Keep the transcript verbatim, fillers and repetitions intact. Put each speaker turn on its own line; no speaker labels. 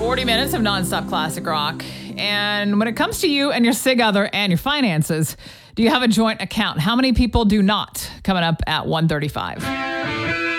forty minutes of nonstop classic rock. And when it comes to you and your sig other and your finances, do you have a joint account? How many people do not? Coming up at one thirty-five.